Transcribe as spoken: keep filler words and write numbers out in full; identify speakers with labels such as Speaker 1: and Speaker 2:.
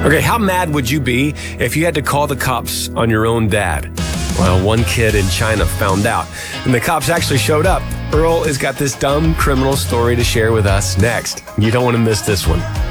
Speaker 1: Okay, how mad would you be if you had to call the cops on your own dad? Well, one kid in China found out, and the cops actually showed up. Earl has got this dumb criminal story to share with us next. You don't want to miss this one.